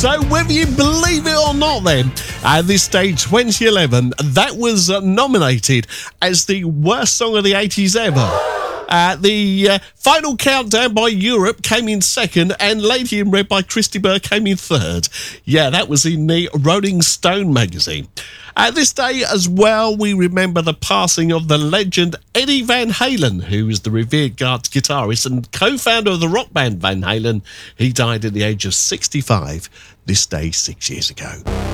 So whether you believe it or not then, at this day 2011, that was nominated as the worst song of the 80s ever. The final countdown by Europe came in second, and Lady in Red by Christy Burr came in third. Yeah, that was in the Rolling Stone magazine. At this day as well, we remember the passing of the legend Eddie Van Halen, who was the revered guitarist and co-founder of the rock band Van Halen. He died at the age of 65 this day 6 years ago.